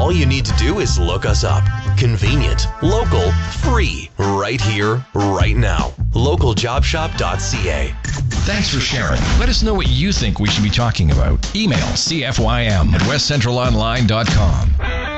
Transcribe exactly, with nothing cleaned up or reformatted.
All you need to do is look us up. Convenient, local, free, right here, right now. local job shop dot c a. Thanks for sharing. Let us know what you think we should be talking about. Email c f y m at west central online dot com.